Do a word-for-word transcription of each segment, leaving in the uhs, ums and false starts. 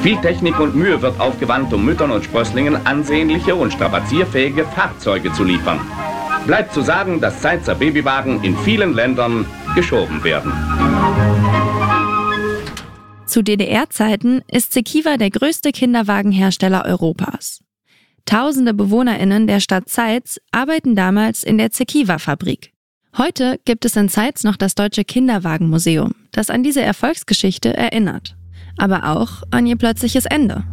Viel Technik und Mühe wird aufgewandt, um Müttern und Sprösslingen ansehnliche und strapazierfähige Fahrzeuge zu liefern. Bleibt zu sagen, dass Zeitzer Babywagen in vielen Ländern geschoben werden. Zu D D R-Zeiten ist Zekiwa der größte Kinderwagenhersteller Europas. Tausende BewohnerInnen der Stadt Zeitz arbeiten damals in der Zekiwa-Fabrik. Heute gibt es in Zeitz noch das Deutsche Kinderwagenmuseum, das an diese Erfolgsgeschichte erinnert. Aber auch an ihr plötzliches Ende.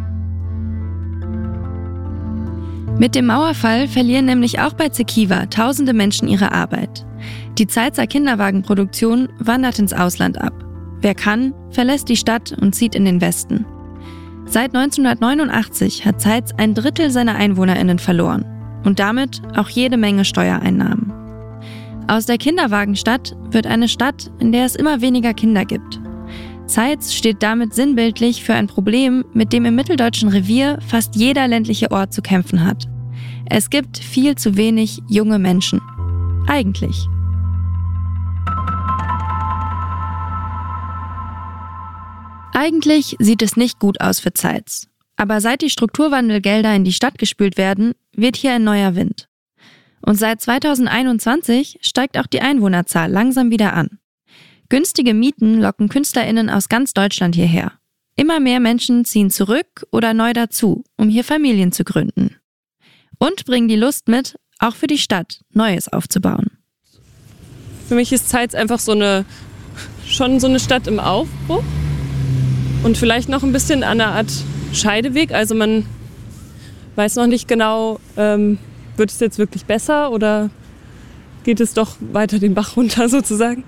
Mit dem Mauerfall verlieren nämlich auch bei Zekiwa tausende Menschen ihre Arbeit. Die Zeitzer Kinderwagenproduktion wandert ins Ausland ab. Wer kann, verlässt die Stadt und zieht in den Westen. Seit neunzehnhundertneunundachtzig hat Zeitz ein Drittel seiner EinwohnerInnen verloren und damit auch jede Menge Steuereinnahmen. Aus der Kinderwagenstadt wird eine Stadt, in der es immer weniger Kinder gibt. Zeitz steht damit sinnbildlich für ein Problem, mit dem im mitteldeutschen Revier fast jeder ländliche Ort zu kämpfen hat. Es gibt viel zu wenig junge Menschen. Eigentlich. Eigentlich sieht es nicht gut aus für Zeitz. Aber seit die Strukturwandelgelder in die Stadt gespült werden, weht hier ein neuer Wind. Und seit zweitausendeinundzwanzig steigt auch die Einwohnerzahl langsam wieder an. Günstige Mieten locken KünstlerInnen aus ganz Deutschland hierher. Immer mehr Menschen ziehen zurück oder neu dazu, um hier Familien zu gründen. Und bringen die Lust mit, auch für die Stadt Neues aufzubauen. Für mich ist Zeitz einfach so eine, schon so eine Stadt im Aufbruch. Und vielleicht noch ein bisschen an einer Art Scheideweg. Also man weiß noch nicht genau, ähm, wird es jetzt wirklich besser oder geht es doch weiter den Bach runter sozusagen.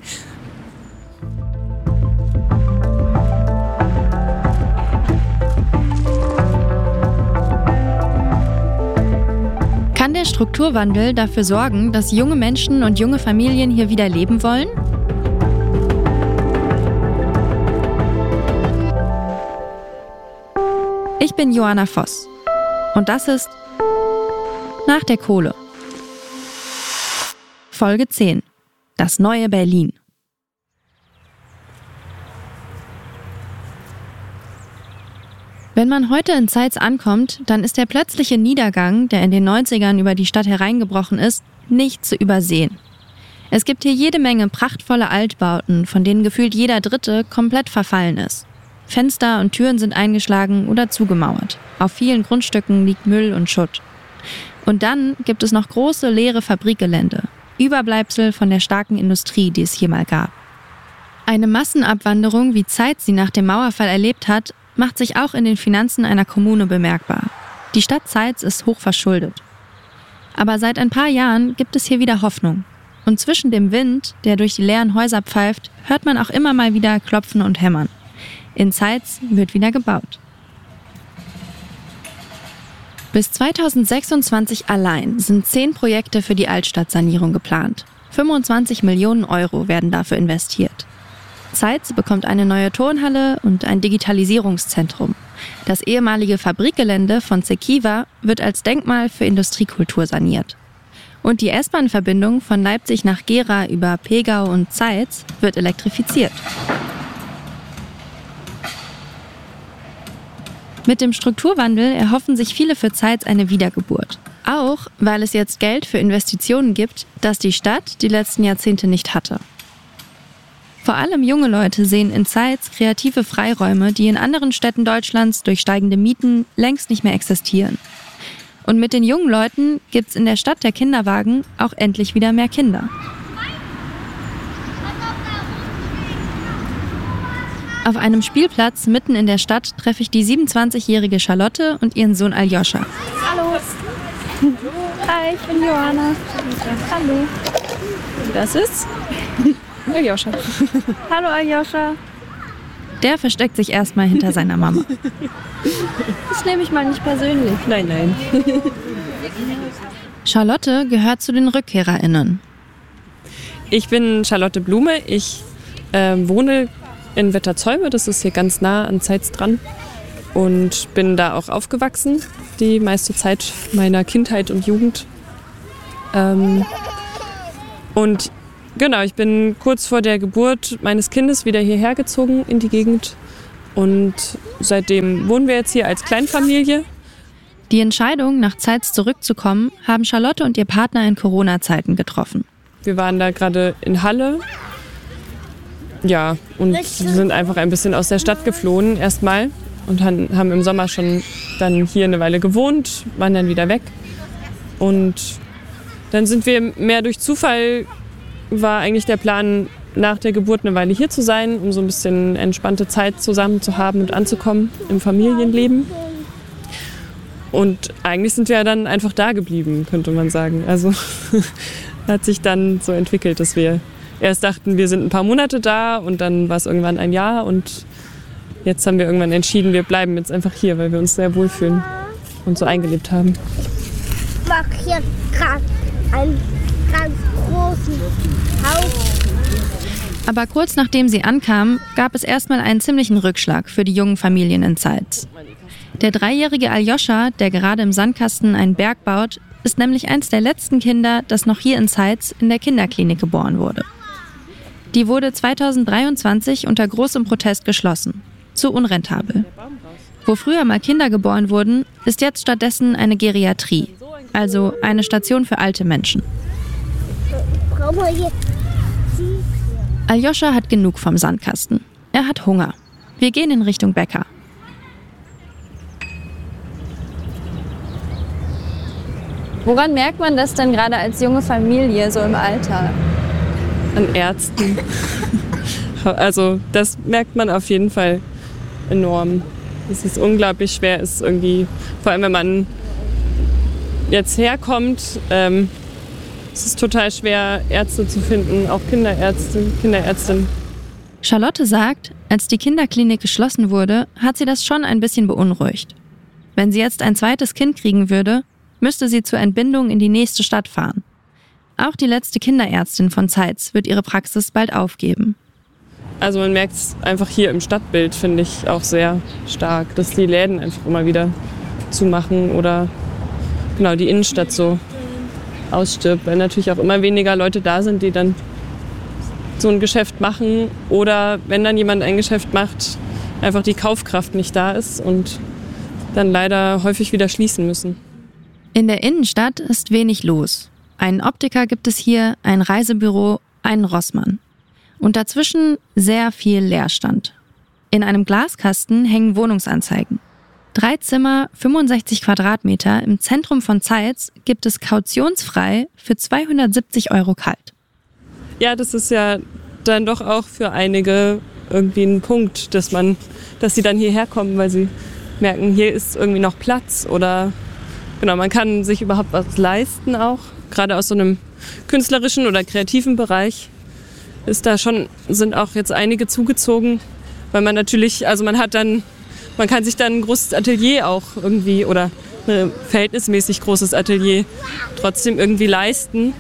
Kann der Strukturwandel dafür sorgen, dass junge Menschen und junge Familien hier wieder leben wollen? Ich bin Johanna Voss und das ist Nach der Kohle. Folge zehn. Das neue Berlin. Wenn man heute in Zeitz ankommt, dann ist der plötzliche Niedergang, der in den neunzigern über die Stadt hereingebrochen ist, nicht zu übersehen. Es gibt hier jede Menge prachtvolle Altbauten, von denen gefühlt jeder dritte komplett verfallen ist. Fenster und Türen sind eingeschlagen oder zugemauert. Auf vielen Grundstücken liegt Müll und Schutt. Und dann gibt es noch große leere Fabrikgelände, Überbleibsel von der starken Industrie, die es hier mal gab. Eine Massenabwanderung, wie Zeitz sie nach dem Mauerfall erlebt hat, macht sich auch in den Finanzen einer Kommune bemerkbar. Die Stadt Zeitz ist hoch verschuldet. Aber seit ein paar Jahren gibt es hier wieder Hoffnung. Und zwischen dem Wind, der durch die leeren Häuser pfeift, hört man auch immer mal wieder Klopfen und Hämmern. In Zeitz wird wieder gebaut. Bis zweitausendsechsundzwanzig allein sind zehn Projekte für die Altstadtsanierung geplant. fünfundzwanzig Millionen Euro werden dafür investiert. Zeitz bekommt eine neue Turnhalle und ein Digitalisierungszentrum. Das ehemalige Fabrikgelände von Zekiwa wird als Denkmal für Industriekultur saniert. Und die S-Bahn-Verbindung von Leipzig nach Gera über Pegau und Zeitz wird elektrifiziert. Mit dem Strukturwandel erhoffen sich viele für Zeitz eine Wiedergeburt. Auch, weil es jetzt Geld für Investitionen gibt, das die Stadt die letzten Jahrzehnte nicht hatte. Vor allem junge Leute sehen in Zeitz kreative Freiräume, die in anderen Städten Deutschlands durch steigende Mieten längst nicht mehr existieren. Und mit den jungen Leuten gibt's in der Stadt der Kinderwagen auch endlich wieder mehr Kinder. Auf einem Spielplatz mitten in der Stadt treffe ich die siebenundzwanzigjährige Charlotte und ihren Sohn Aljoscha. Hallo. Hi, ich bin Johanna. Hallo. Das ist Aljoscha. Hallo Aljoscha. Der versteckt sich erstmal hinter seiner Mama. Das nehme ich mal nicht persönlich. Nein, nein. Charlotte gehört zu den RückkehrerInnen. Ich bin Charlotte Blume. Ich äh, wohne in Wetterzäume. Das ist hier ganz nah an Zeitz dran. Und bin da auch aufgewachsen, die meiste Zeit meiner Kindheit und Jugend. Ähm, und Genau, ich bin kurz vor der Geburt meines Kindes wieder hierher gezogen in die Gegend Und seitdem wohnen wir jetzt hier als Kleinfamilie. Die Entscheidung, nach Zeitz zurückzukommen, haben Charlotte und ihr Partner in Corona-Zeiten getroffen. Wir waren da gerade in Halle. Ja, und sind einfach ein bisschen aus der Stadt geflohen erstmal. Und haben im Sommer schon dann hier eine Weile gewohnt, waren dann wieder weg. Und dann sind wir mehr durch Zufall, war eigentlich der Plan, nach der Geburt eine Weile hier zu sein, um so ein bisschen entspannte Zeit zusammen zu haben und anzukommen im Familienleben. Und eigentlich sind wir dann einfach da geblieben, könnte man sagen. Also hat sich dann so entwickelt, dass wir erst dachten, wir sind ein paar Monate da und dann war es irgendwann ein Jahr und jetzt haben wir irgendwann entschieden, wir bleiben jetzt einfach hier, weil wir uns sehr wohlfühlen und so eingelebt haben. Ich mache hier gerade einen ganz großen Haus. Aber kurz nachdem sie ankamen, gab es erstmal einen ziemlichen Rückschlag für die jungen Familien in Zeitz. Der dreijährige Aljoscha, der gerade im Sandkasten einen Berg baut, ist nämlich eins der letzten Kinder, das noch hier in Zeitz in der Kinderklinik geboren wurde. Die wurde zweitausenddreiundzwanzig unter großem Protest geschlossen. Zu unrentabel. Wo früher mal Kinder geboren wurden, ist jetzt stattdessen eine Geriatrie, also eine Station für alte Menschen. Aljoscha hat genug vom Sandkasten. Er hat Hunger. Wir gehen in Richtung Bäcker. Woran merkt man das denn gerade als junge Familie so im Alter? An Ärzten. Also das merkt man auf jeden Fall enorm. Es ist unglaublich schwer, ist irgendwie, vor allem wenn man jetzt herkommt, ähm, es ist total schwer, Ärzte zu finden, auch Kinderärzte, Kinderärztinnen. Charlotte sagt, als die Kinderklinik geschlossen wurde, hat sie das schon ein bisschen beunruhigt. Wenn sie jetzt ein zweites Kind kriegen würde, müsste sie zur Entbindung in die nächste Stadt fahren. Auch die letzte Kinderärztin von Zeitz wird ihre Praxis bald aufgeben. Also man merkt es einfach hier im Stadtbild, finde ich, auch sehr stark, dass die Läden einfach immer wieder zumachen oder genau die Innenstadt so ausstirbt, weil natürlich auch immer weniger Leute da sind, die dann so ein Geschäft machen oder wenn dann jemand ein Geschäft macht, einfach die Kaufkraft nicht da ist und dann leider häufig wieder schließen müssen. In der Innenstadt ist wenig los. Einen Optiker gibt es hier, ein Reisebüro, einen Rossmann. Und dazwischen sehr viel Leerstand. In einem Glaskasten hängen Wohnungsanzeigen. Drei Zimmer, fünfundsechzig Quadratmeter im Zentrum von Zeitz gibt es kautionsfrei für zweihundertsiebzig Euro kalt. Ja, das ist ja dann doch auch für einige irgendwie ein Punkt, dass man, dass sie dann hierher kommen, weil sie merken, hier ist irgendwie noch Platz oder genau, man kann sich überhaupt was leisten auch. Gerade aus so einem künstlerischen oder kreativen Bereich ist da schon, sind auch jetzt einige zugezogen, weil man natürlich, also man hat dann, man kann sich dann ein großes Atelier auch irgendwie oder ein verhältnismäßig großes Atelier trotzdem irgendwie leisten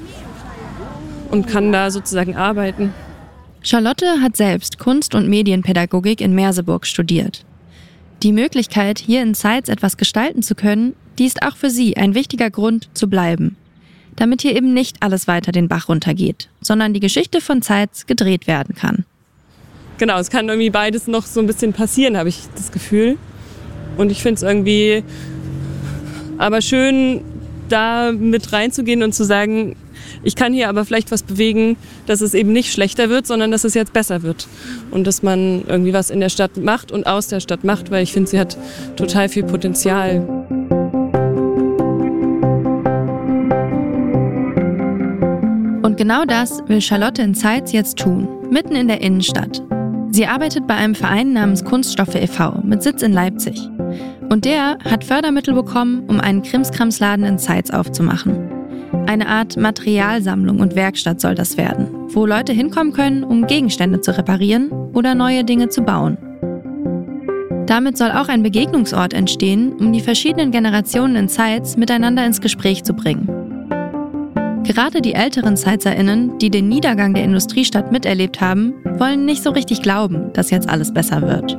und kann da sozusagen arbeiten. Charlotte hat selbst Kunst- und Medienpädagogik in Merseburg studiert. Die Möglichkeit, hier in Zeitz etwas gestalten zu können, die ist auch für sie ein wichtiger Grund zu bleiben. Damit hier eben nicht alles weiter den Bach runtergeht, sondern die Geschichte von Zeitz gedreht werden kann. Genau, es kann irgendwie beides noch so ein bisschen passieren, habe ich das Gefühl. Und ich finde es irgendwie aber schön, da mit reinzugehen und zu sagen, ich kann hier aber vielleicht was bewegen, dass es eben nicht schlechter wird, sondern dass es jetzt besser wird. Und dass man irgendwie was in der Stadt macht und aus der Stadt macht, weil ich finde, sie hat total viel Potenzial. Und genau das will Charlotte in Zeitz jetzt tun, mitten in der Innenstadt. Sie arbeitet bei einem Verein namens Kunststoffe e V mit Sitz in Leipzig. Und der hat Fördermittel bekommen, um einen Krimskramsladen in Zeitz aufzumachen. Eine Art Materialsammlung und Werkstatt soll das werden, wo Leute hinkommen können, um Gegenstände zu reparieren oder neue Dinge zu bauen. Damit soll auch ein Begegnungsort entstehen, um die verschiedenen Generationen in Zeitz miteinander ins Gespräch zu bringen. Gerade die älteren ZeitzerInnen, die den Niedergang der Industriestadt miterlebt haben, wollen nicht so richtig glauben, dass jetzt alles besser wird.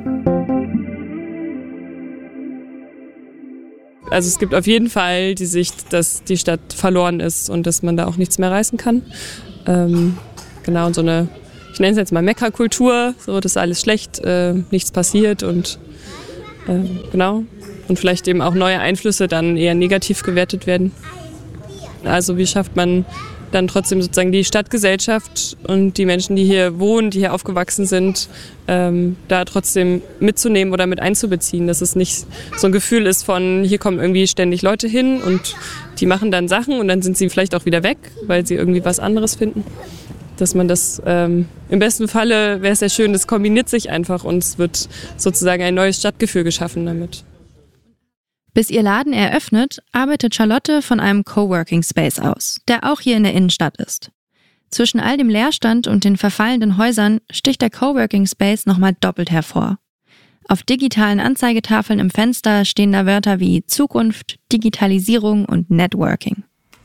Also es gibt auf jeden Fall die Sicht, dass die Stadt verloren ist und dass man da auch nichts mehr reißen kann. Ähm, genau, und so eine ich nenne es jetzt mal Meckerkultur, so, das ist alles schlecht, äh, nichts passiert und äh, genau. Und vielleicht eben auch neue Einflüsse dann eher negativ gewertet werden. Also wie schafft man dann trotzdem sozusagen die Stadtgesellschaft und die Menschen, die hier wohnen, die hier aufgewachsen sind, ähm, da trotzdem mitzunehmen oder mit einzubeziehen. Dass es nicht so ein Gefühl ist von, hier kommen irgendwie ständig Leute hin und die machen dann Sachen und dann sind sie vielleicht auch wieder weg, weil sie irgendwie was anderes finden. Dass man das, ähm, im besten Falle wäre es sehr schön, das kombiniert sich einfach und es wird sozusagen ein neues Stadtgefühl geschaffen damit. Bis ihr Laden eröffnet, arbeitet Charlotte von einem Coworking Space aus, der auch hier in der Innenstadt ist. Zwischen all dem Leerstand und den verfallenden Häusern sticht der Coworking Space nochmal doppelt hervor. Auf digitalen Anzeigetafeln im Fenster stehen da Wörter wie Zukunft, Digitalisierung und Networking.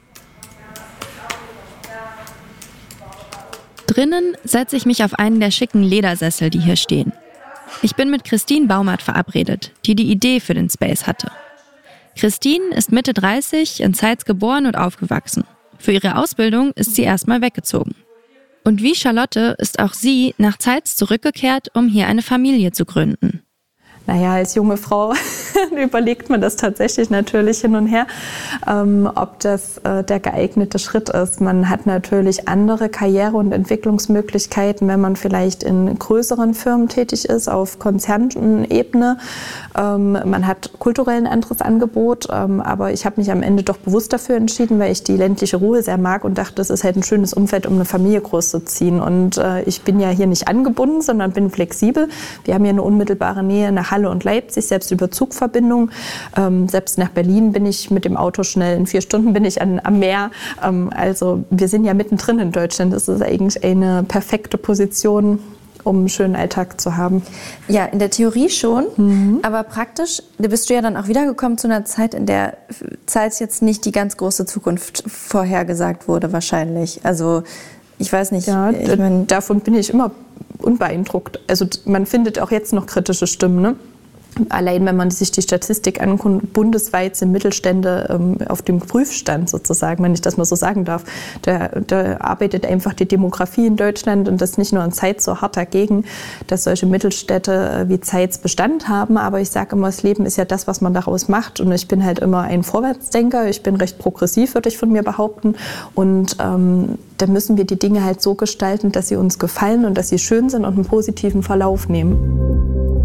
Drinnen setze ich mich auf einen der schicken Ledersessel, die hier stehen. Ich bin mit Christine Baumert verabredet, die die Idee für den Space hatte. Christine ist Mitte dreißig, in Zeitz geboren und aufgewachsen. Für ihre Ausbildung ist sie erstmal weggezogen. Und wie Charlotte ist auch sie nach Zeitz zurückgekehrt, um hier eine Familie zu gründen. Naja, als junge Frau überlegt man das tatsächlich natürlich hin und her, ähm, ob das äh, der geeignete Schritt ist. Man hat natürlich andere Karriere- und Entwicklungsmöglichkeiten, wenn man vielleicht in größeren Firmen tätig ist, auf Konzernebene. Ähm, man hat kulturell ein anderes Angebot, ähm, aber ich habe mich am Ende doch bewusst dafür entschieden, weil ich die ländliche Ruhe sehr mag und dachte, das ist halt ein schönes Umfeld, um eine Familie großzuziehen. Und äh, ich bin ja hier nicht angebunden, sondern bin flexibel. Wir haben hier eine unmittelbare Nähe nach Halle und Leipzig, selbst über Zugverbindung. Ähm, selbst nach Berlin bin ich mit dem Auto schnell, in vier Stunden bin ich an, am Meer. Ähm, also wir sind ja mittendrin in Deutschland. Das ist eigentlich eine perfekte Position, um einen schönen Alltag zu haben. Ja, in der Theorie schon, mhm. aber praktisch bist du ja dann auch wiedergekommen zu einer Zeit, in der Zeitz jetzt nicht die ganz große Zukunft vorhergesagt wurde wahrscheinlich. Also ich weiß nicht. Ja, ich mein, davon bin ich immer unbeeindruckt. Also man findet auch jetzt noch kritische Stimmen, ne? Allein wenn man sich die Statistik anguckt, bundesweit sind Mittelstände ähm, auf dem Prüfstand sozusagen, wenn ich das mal so sagen darf. Da, da arbeitet einfach die Demografie in Deutschland und das nicht nur in Zeitz so hart dagegen, dass solche Mittelstädte äh, wie Zeitz Bestand haben. Aber ich sage immer, das Leben ist ja das, was man daraus macht. Und ich bin halt immer ein Vorwärtsdenker. Ich bin recht progressiv, würde ich von mir behaupten. Und ähm, da müssen wir die Dinge halt so gestalten, dass sie uns gefallen und dass sie schön sind und einen positiven Verlauf nehmen.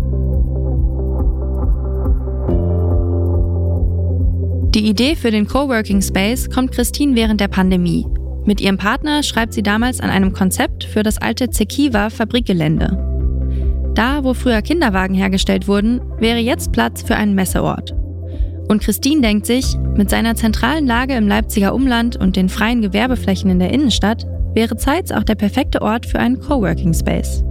Die Idee für den Coworking Space kommt Christine während der Pandemie. Mit ihrem Partner schreibt sie damals an einem Konzept für das alte Zekiwa-Fabrikgelände. Da, wo früher Kinderwagen hergestellt wurden, wäre jetzt Platz für einen Messeort. Und Christine denkt sich, mit seiner zentralen Lage im Leipziger Umland und den freien Gewerbeflächen in der Innenstadt wäre Zeitz auch der perfekte Ort für einen Coworking Space.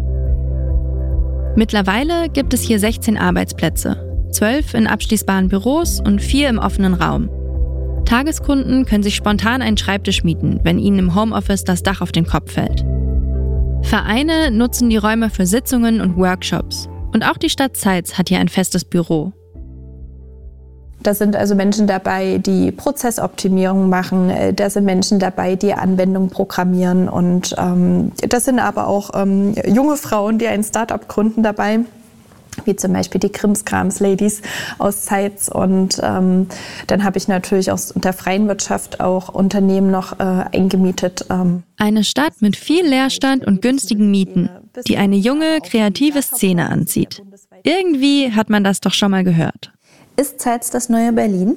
Mittlerweile gibt es hier sechzehn Arbeitsplätze. zwölf in abschließbaren Büros und vier im offenen Raum. Tageskunden können sich spontan einen Schreibtisch mieten, wenn ihnen im Homeoffice das Dach auf den Kopf fällt. Vereine nutzen die Räume für Sitzungen und Workshops. Und auch die Stadt Zeitz hat hier ein festes Büro. Da sind also Menschen dabei, die Prozessoptimierung machen. Da sind Menschen dabei, die Anwendungen programmieren. Und ähm, das sind aber auch ähm, junge Frauen, die ein Start-up gründen dabei, wie zum Beispiel die Krimskrams-Ladies aus Zeitz. Und ähm, dann habe ich natürlich aus der freien Wirtschaft auch Unternehmen noch äh, eingemietet. Ähm. Eine Stadt mit viel Leerstand und günstigen Mieten, die eine junge, kreative Szene anzieht. Irgendwie hat man das doch schon mal gehört. Ist Zeitz das neue Berlin?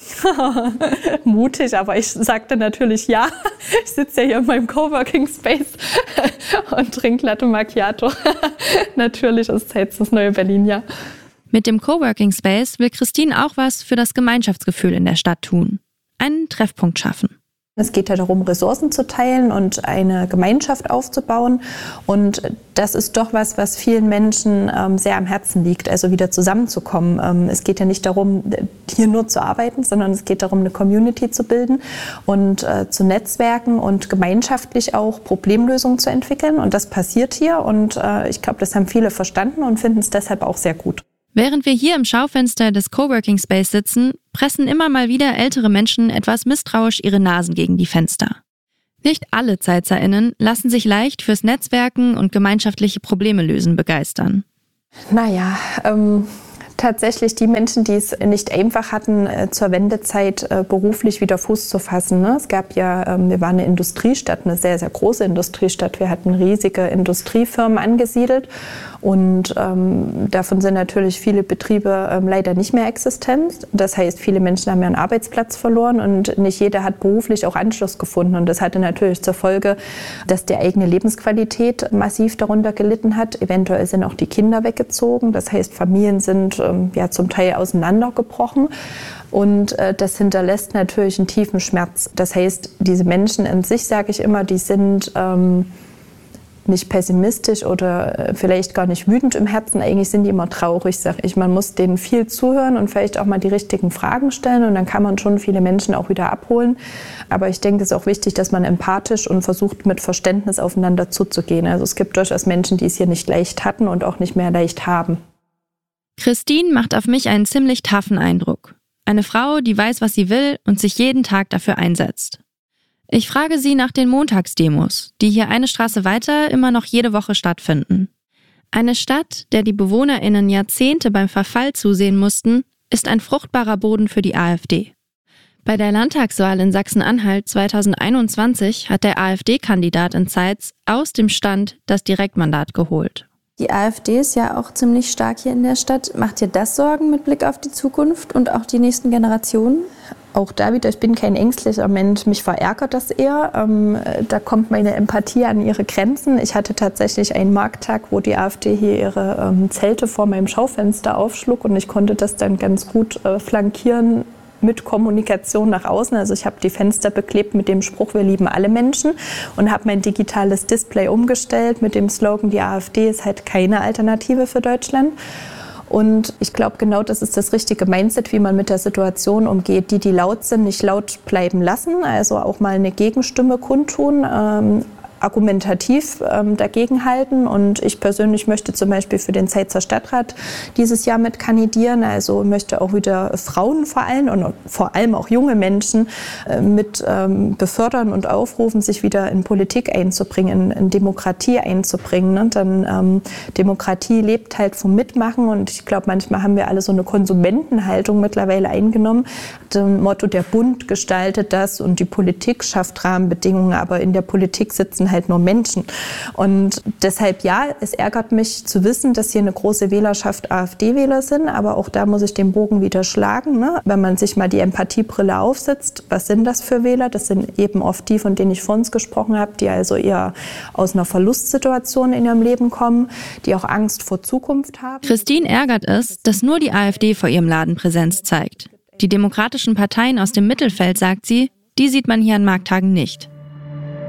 Mutig, aber ich sagte natürlich ja. Ich sitze ja hier in meinem Coworking Space und trinke Latte Macchiato. Natürlich ist Zeitz das neue Berlin, ja. Mit dem Coworking Space will Christine auch was für das Gemeinschaftsgefühl in der Stadt tun. Einen Treffpunkt schaffen. Es geht ja darum, Ressourcen zu teilen und eine Gemeinschaft aufzubauen. Und das ist doch was, was vielen Menschen ähm, sehr am Herzen liegt, also wieder zusammenzukommen. Ähm, es geht ja nicht darum, hier nur zu arbeiten, sondern es geht darum, eine Community zu bilden und äh, zu netzwerken und gemeinschaftlich auch Problemlösungen zu entwickeln. Und das passiert hier und äh, ich glaube, das haben viele verstanden und finden es deshalb auch sehr gut. Während wir hier im Schaufenster des Coworking Space sitzen, pressen immer mal wieder ältere Menschen etwas misstrauisch ihre Nasen gegen die Fenster. Nicht alle ZeizerInnen lassen sich leicht fürs Netzwerken und gemeinschaftliche Probleme lösen begeistern. Naja, ähm, tatsächlich die Menschen, die es nicht einfach hatten, äh, zur Wendezeit äh, beruflich wieder Fuß zu fassen. Ne? Es gab ja, ähm, wir waren eine Industriestadt, eine sehr, sehr große Industriestadt. Wir hatten riesige Industriefirmen angesiedelt und ähm, davon sind natürlich viele Betriebe ähm, leider nicht mehr existent. Das heißt, viele Menschen haben ihren Arbeitsplatz verloren und nicht jeder hat beruflich auch Anschluss gefunden. Und das hatte natürlich zur Folge, dass die eigene Lebensqualität massiv darunter gelitten hat. Eventuell sind auch die Kinder weggezogen. Das heißt, Familien sind ähm, ja zum Teil auseinandergebrochen. Und äh, das hinterlässt natürlich einen tiefen Schmerz. Das heißt, diese Menschen in sich, sage ich immer, die sind ähm, nicht pessimistisch oder vielleicht gar nicht wütend im Herzen. Eigentlich sind die immer traurig, sage ich. Man muss denen viel zuhören und vielleicht auch mal die richtigen Fragen stellen und dann kann man schon viele Menschen auch wieder abholen. Aber ich denke, es ist auch wichtig, dass man empathisch und versucht, mit Verständnis aufeinander zuzugehen. Also es gibt durchaus Menschen, die es hier nicht leicht hatten und auch nicht mehr leicht haben. Christine macht auf mich einen ziemlich taffen Eindruck. Eine Frau, die weiß, was sie will und sich jeden Tag dafür einsetzt. Ich frage sie nach den Montagsdemos, die hier eine Straße weiter immer noch jede Woche stattfinden. Eine Stadt, der die BewohnerInnen Jahrzehnte beim Verfall zusehen mussten, ist ein fruchtbarer Boden für die AfD. Bei der Landtagswahl in Sachsen-Anhalt zweitausendeinundzwanzig hat der AfD-Kandidat in Zeitz aus dem Stand das Direktmandat geholt. Die AfD ist ja auch ziemlich stark hier in der Stadt. Macht dir das Sorgen mit Blick auf die Zukunft und auch die nächsten Generationen? Auch da wieder, ich bin kein ängstlicher Mensch, mich verärgert das eher. Ähm, da kommt meine Empathie an ihre Grenzen. Ich hatte tatsächlich einen Markttag, wo die AfD hier ihre ähm, Zelte vor meinem Schaufenster aufschlug und ich konnte das dann ganz gut äh, flankieren mit Kommunikation nach außen. Also ich habe die Fenster beklebt mit dem Spruch, wir lieben alle Menschen und habe mein digitales Display umgestellt mit dem Slogan, die AfD ist halt keine Alternative für Deutschland. Und ich glaube, genau das ist das richtige Mindset, wie man mit der Situation umgeht. Die, die laut sind, nicht laut bleiben lassen, also auch mal eine Gegenstimme kundtun, ähm, argumentativ ähm, dagegenhalten. Und ich persönlich möchte zum Beispiel für den Zeitzer Stadtrat dieses Jahr mit kandidieren. Also möchte auch wieder Frauen vor allem und vor allem auch junge Menschen äh, mit ähm, befördern und aufrufen, sich wieder in Politik einzubringen, in, in Demokratie einzubringen. Ne? Dann ähm, Demokratie lebt halt vom Mitmachen und ich glaube, manchmal haben wir alle so eine Konsumentenhaltung mittlerweile eingenommen. Dem Motto, der Bund gestaltet das und die Politik schafft Rahmenbedingungen, aber in der Politik sitzen halt nur Menschen. Und deshalb ja, es ärgert mich zu wissen, dass hier eine große Wählerschaft AfD-Wähler sind, aber auch da muss ich den Bogen wieder schlagen. Ne? Wenn man sich mal die Empathiebrille aufsetzt, was sind das für Wähler? Das sind eben oft die, von denen ich vor uns gesprochen habe, die also eher aus einer Verlustsituation in ihrem Leben kommen, die auch Angst vor Zukunft haben. Christine ärgert es, dass nur die AfD vor ihrem Laden Präsenz zeigt. Die demokratischen Parteien aus dem Mittelfeld, sagt sie, die sieht man hier an Markttagen nicht.